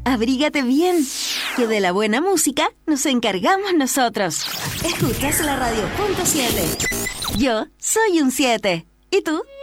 abrígate bien, que de la buena música nos encargamos nosotros. Escuchas la radio .7. Yo soy un 7. ¿Y tú?